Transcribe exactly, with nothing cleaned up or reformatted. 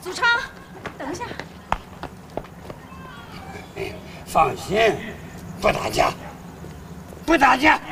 祖昌，等一下。 放心，不打架，不打架。